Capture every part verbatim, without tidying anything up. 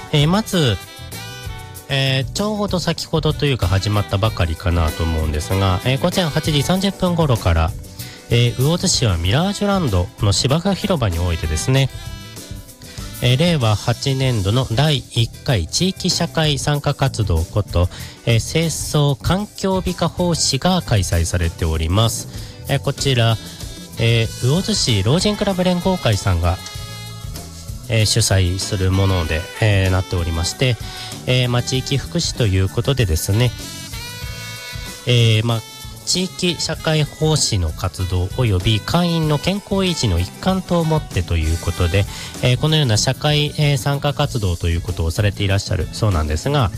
えー、まず、えー、ちょうど先ほどというか始まったばかりかなと思うんですが、えー、ごぜんはちじさんじゅっぷん頃から、えー、魚津市はミラージュランドの芝生広場においてですね、えー、れいわはちねんどのだいいっかい地域社会参加活動こと、えー、清掃環境美化奉仕が開催されております。えー、こちら、えー、魚津市老人クラブ連合会さんが、えー、主催するもので、えー、なっておりまして、えーまあ、地域福祉ということでですね、えーまあ、地域社会奉仕の活動及び会員の健康維持の一環と思ってということで、えー、このような社会、えー、参加活動ということをされていらっしゃるそうなんですが、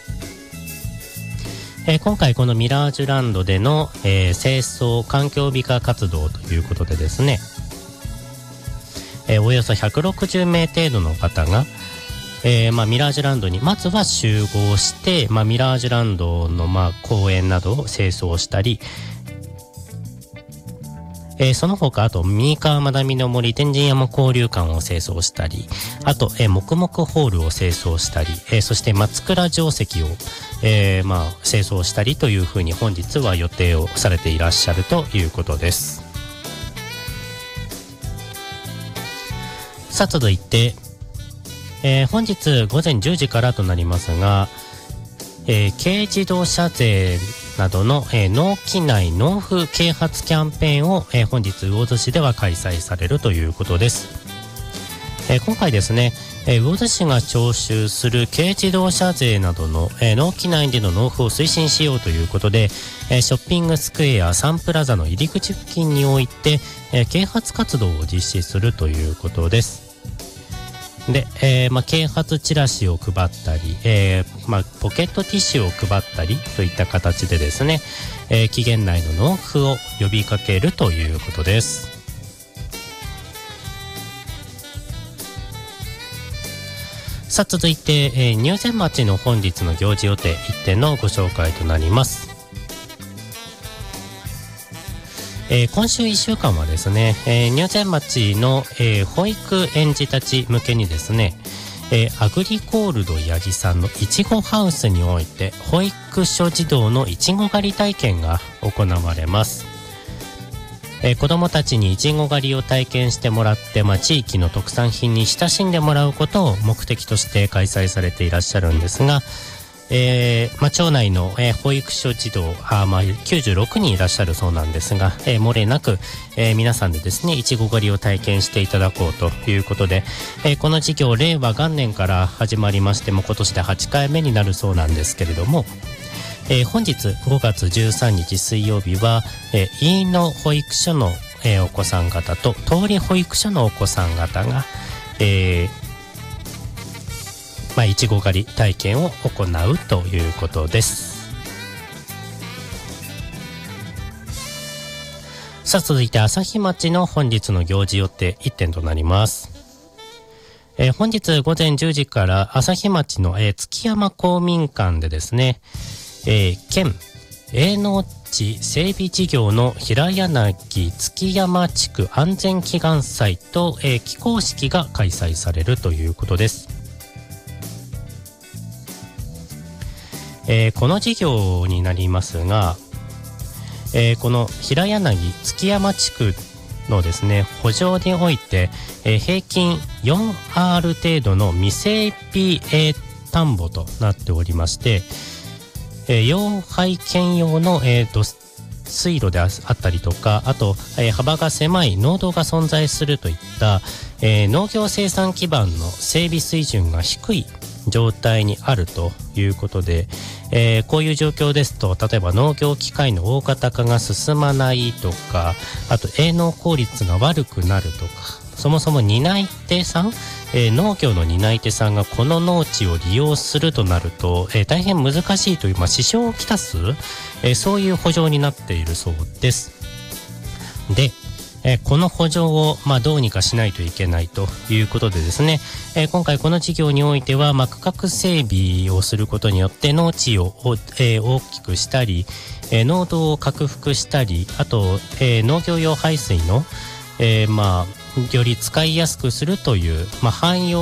えー、今回このミラージュランドでの、えー、清掃環境美化活動ということでですね、えー、およそひゃくろくじゅうめい程度の方が、えーまあ、ミラージュランドにまずは集合して、まあ、ミラージュランドの、まあ、公園などを清掃したり、えー、その他あと三河まなみの森天神山交流館を清掃したり、あと、えー、黙々ホールを清掃したり、えー、そして松倉城跡を、えーまあ、清掃したりというふうに本日は予定をされていらっしゃるということです。さあ続いて、えー、本日ごぜんじゅうじからとなりますが、えー、軽自動車税などの、えー、納期内納付啓発キャンペーンを、えー、本日魚津市では開催されるということです。えー、今回ですね、えー、魚津市が徴収する軽自動車税などの、えー、納期内での納付を推進しようということで、えー、ショッピングスクエアサンプラザの入り口付近において、えー、啓発活動を実施するということです。で、えーまあ、啓発チラシを配ったり、えーまあ、ポケットティッシュを配ったりといった形でですね、えー、期限内の納付を呼びかけるということです。さあ続いて、えー、入善町の本日の行事予定いってんのご紹介となります。えー、今週いっしゅうかんはですね、えー、入善町の、えー、保育園児たち向けにですね、えー、アグリコールド八木さんのいちごハウスにおいて保育所児童のいちご狩り体験が行われます。えー、子どもたちにいちご狩りを体験してもらって、まあ、地域の特産品に親しんでもらうことを目的として開催されていらっしゃるんですが、えーまあ、町内の、えー、保育所児童あ、まあ、きゅうじゅうろくにんいらっしゃるそうなんですが、えー、漏れなく、えー、皆さんでですねいちご狩りを体験していただこうということで、えー、この事業令和元年から始まりましても今年ではちかいめになるそうなんですけれども、えー、本日ごがつじゅうさんにち水曜日は、えー、飯野保育所の、えー、お子さん方と通り保育所のお子さん方が、えーまあ、いちご狩り体験を行うということです。さあ続いて朝日町の本日の行事予定いってんとなります。えー、本日ごぜんじゅうじから朝日町の、えー、月山公民館でですね、えー、県営農地整備事業の平柳月山地区安全祈願祭と、えー、起工式が開催されるということです。えー、この事業になりますが、えー、この平柳月山地区のですね圃場において、えー、平均 よんアール 程度の未整備、えー、田んぼとなっておりまして、えー、養廃兼用の、えー、土水路であったりとか、あと、えー、幅が狭い農道が存在するといった、えー、農業生産基盤の整備水準が低い状態にあるということで、えー、こういう状況ですと例えば農業機械の大型化が進まないとか、あと営農効率が悪くなるとか、そもそも担い手さん、えー、農業の担い手さんがこの農地を利用するとなると、えー、大変難しいという、まあ、支障をきたす、えー、そういう補助になっているそうです。でえー、この補助を、まあ、どうにかしないといけないということでですね、えー、今回この事業においては、まあ、区画整備をすることによって農地を、えー、大きくしたり、えー、農道を拡幅したり、あと、えー、農業用排水の、えーまあ、より使いやすくするという、まあ、汎用